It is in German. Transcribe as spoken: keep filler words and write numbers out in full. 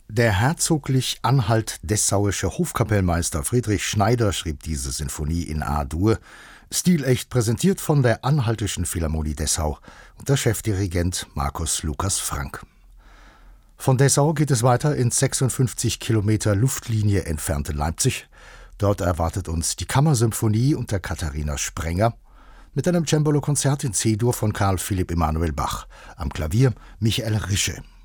Der herzoglich anhalt-dessauische Hofkapellmeister Friedrich Schneider schrieb diese Sinfonie in A-Dur, stilecht präsentiert von der Anhaltischen Philharmonie Dessau und der Chefdirigent Markus Lukas Frank. Von Dessau geht es weiter ins sechsundfünfzig Kilometer Luftlinie entfernte Leipzig. Dort erwartet uns die Kammersymphonie unter Katharina Sprenger mit einem Cembalo-Konzert in C-Dur von Karl Philipp Emanuel Bach. Am Klavier Michael Rische.